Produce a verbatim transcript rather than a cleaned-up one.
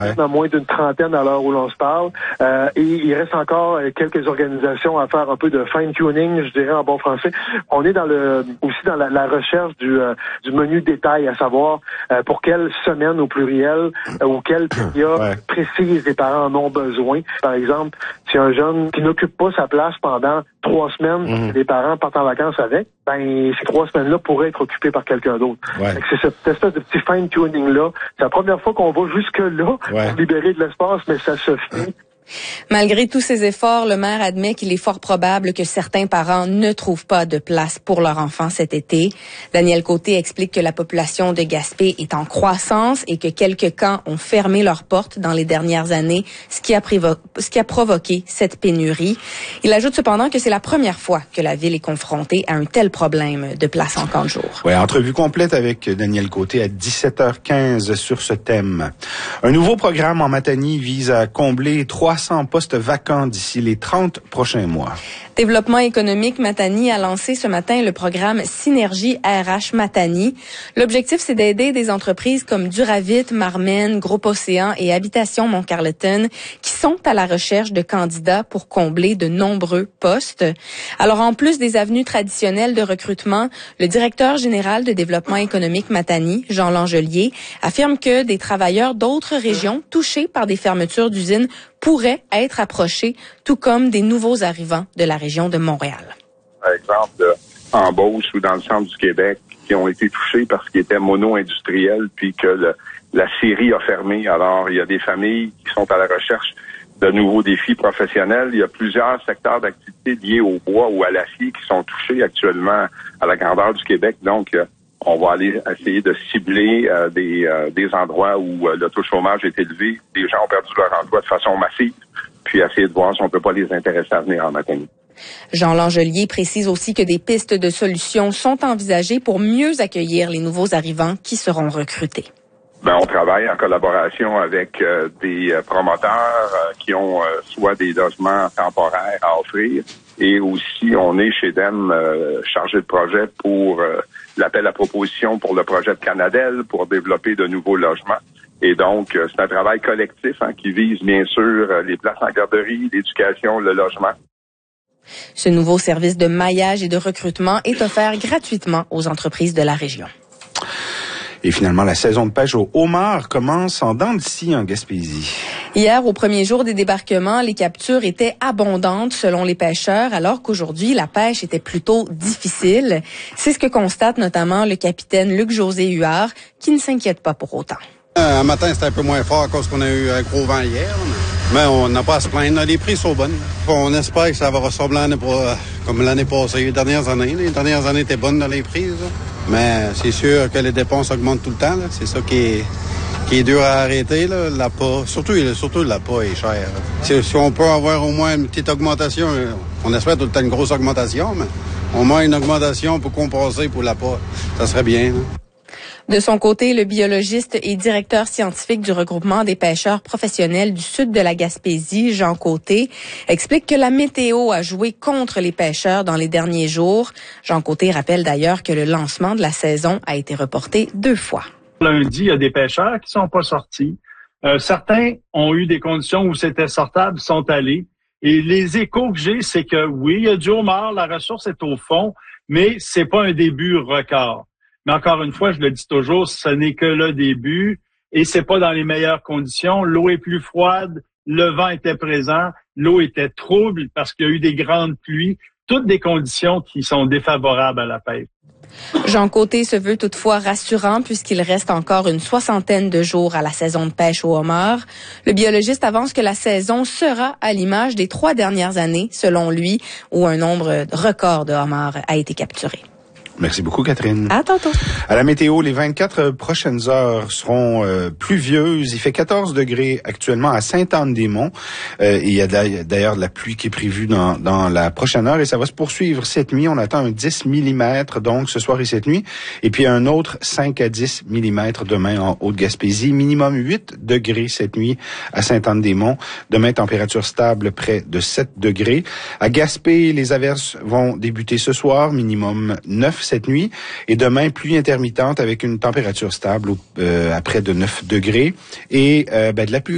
Ouais. À moins d'une trentaine à l'heure où l'on se parle. Euh, et il reste encore quelques organisations à faire un peu de fine-tuning, je dirais en bon français. On est dans le aussi dans la, la recherche du, euh, du menu détail, à savoir euh, pour quelle semaine au pluriel euh, ou quelle période ouais. précise les parents en ont besoin. Par exemple, si un jeune qui n'occupe pas sa place pendant trois semaines, mmh. les parents partent en vacances avec, ben ces trois semaines-là pourraient être occupées par quelqu'un d'autre. Ouais. C'est cette espèce de petit fine-tuning-là. C'est la première fois qu'on va jusque-là ouais. pour libérer de l'espace, mais ça se fait. Malgré tous ces efforts, le maire admet qu'il est fort probable que certains parents ne trouvent pas de place pour leur enfant cet été. Daniel Côté explique que la population de Gaspé est en croissance et que quelques camps ont fermé leurs portes dans les dernières années, ce qui a, prévo- ce qui a provoqué cette pénurie. Il ajoute cependant que c'est la première fois que la ville est confrontée à un tel problème de place en camp de jour. Oui, entrevue complète avec Daniel Côté à dix-sept heures quinze sur ce thème. Un nouveau programme en Matanie vise à combler trois cents postes vacants d'ici les trente prochains mois. Développement économique Matanie a lancé ce matin le programme Synergie R H Matanie. L'objectif, c'est d'aider des entreprises comme Duravit, Marmen, Groupe Océan et Habitation Mont-Carleton qui sont à la recherche de candidats pour combler de nombreux postes. Alors, en plus des avenues traditionnelles de recrutement, le directeur général de développement économique Matanie, Jean Langelier, affirme que des travailleurs d'autres régions touchées par des fermetures d'usines pourraient être approchés, tout comme des nouveaux arrivants de la région de Montréal. Par exemple, en Beauce ou dans le centre du Québec, qui ont été touchés parce qu'ils étaient mono-industriels, puis que le, la scierie a fermé. Alors, il y a des familles qui sont à la recherche de nouveaux défis professionnels. Il y a plusieurs secteurs d'activité liés au bois ou à l'acier qui sont touchés actuellement à la grandeur du Québec. Donc, on va aller essayer de cibler euh, des, euh, des endroits où euh, le taux de chômage est élevé. Les gens ont perdu leur emploi de façon massive, puis essayer de voir si on peut pas les intéresser à venir en Matanie. Jean Langelier précise aussi que des pistes de solutions sont envisagées pour mieux accueillir les nouveaux arrivants qui seront recrutés. Ben, on travaille en collaboration avec euh, des promoteurs euh, qui ont euh, soit des logements temporaires à offrir, et aussi on est chez D E M euh, chargé de projet pour euh, l'appel à proposition pour le projet de Canadel pour développer de nouveaux logements. Et donc, euh, c'est un travail collectif hein, qui vise bien sûr euh, les places en garderie, l'éducation, le logement. Ce nouveau service de maillage et de recrutement est offert gratuitement aux entreprises de la région. Et finalement, la saison de pêche au homard commence en dents de scie en Gaspésie. Hier, au premier jour des débarquements, les captures étaient abondantes selon les pêcheurs, alors qu'aujourd'hui, la pêche était plutôt difficile. C'est ce que constate notamment le capitaine Luc-José Huard, qui ne s'inquiète pas pour autant. Un matin, c'était un peu moins fort à cause qu'on a eu un gros vent hier. Mais on n'a pas à se plaindre. Les prix sont bonnes. On espère que ça va ressembler comme l'année passée, les dernières années. Les dernières années étaient bonnes dans les prix. Là. Mais c'est sûr que les dépenses augmentent tout le temps. Là. C'est ça qui est, qui est dur à arrêter. Là. L'appât, surtout, surtout l'appât est cher. Si, si on peut avoir au moins une petite augmentation, on espère tout le temps une grosse augmentation, mais au moins une augmentation pour compenser pour l'appât. Ça serait bien. Là. De son côté, le biologiste et directeur scientifique du regroupement des pêcheurs professionnels du sud de la Gaspésie, Jean Côté, explique que la météo a joué contre les pêcheurs dans les derniers jours. Jean Côté rappelle d'ailleurs que le lancement de la saison a été reporté deux fois. Lundi, il y a des pêcheurs qui sont pas sortis. Euh, certains ont eu des conditions où c'était sortable, sont allés. Et les échos que j'ai, c'est que oui, il y a du homard, la ressource est au fond, mais c'est pas un début record. Mais encore une fois, je le dis toujours, ce n'est que le début et c'est pas dans les meilleures conditions. L'eau est plus froide, le vent était présent, l'eau était trouble parce qu'il y a eu des grandes pluies, toutes des conditions qui sont défavorables à la pêche. Jean Côté se veut toutefois rassurant puisqu'il reste encore une soixantaine de jours à la saison de pêche au homard. Le biologiste avance que la saison sera à l'image des trois dernières années, selon lui, où un nombre record de homards a été capturé. Merci beaucoup, Catherine. À tantôt. À la météo, les vingt-quatre prochaines heures seront euh, pluvieuses. Il fait quatorze degrés actuellement à Sainte-Anne-des-Monts. Euh, il y a d'ailleurs de la pluie qui est prévue dans, dans la prochaine heure et ça va se poursuivre cette nuit. On attend un dix millimètres donc ce soir et cette nuit. Et puis un autre cinq à dix millimètres demain en Haute-Gaspésie. Minimum huit degrés cette nuit à Sainte-Anne-des-Monts. Demain, température stable près de sept degrés. À Gaspé, les averses vont débuter ce soir. Minimum neuf cette nuit. Et demain, pluie intermittente avec une température stable euh, à près de neuf degrés et euh, ben, de la pluie